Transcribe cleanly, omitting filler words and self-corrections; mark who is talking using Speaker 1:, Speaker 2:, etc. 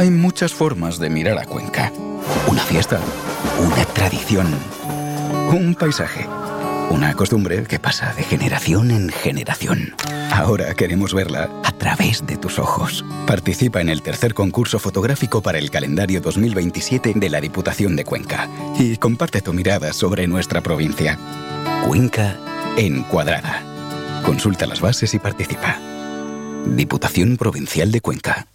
Speaker 1: Hay muchas formas de mirar a Cuenca. Una fiesta, una tradición, un paisaje, una costumbre que pasa de generación en generación. Ahora queremos verla a través de tus ojos. Participa en el tercer concurso fotográfico para el calendario 2027 de la Diputación de Cuenca y comparte tu mirada sobre nuestra provincia. Cuenca Encuadrada. Consulta las bases y participa. Diputación Provincial de Cuenca.